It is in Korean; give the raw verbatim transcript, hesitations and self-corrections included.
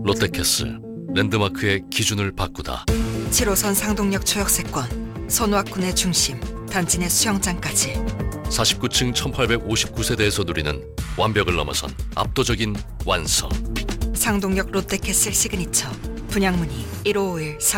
롯데캐슬 랜드마크의 기준을 바꾸다. 칠 호선 상동역 초역세권, 손왁군의 중심, 단지 내 수영장까지. 사십구 층 천팔백오십구 세대에서 누리는 완벽을 넘어선 압도적인 완성. 상동역 롯데캐슬 시그니처. 분양문의 일오오일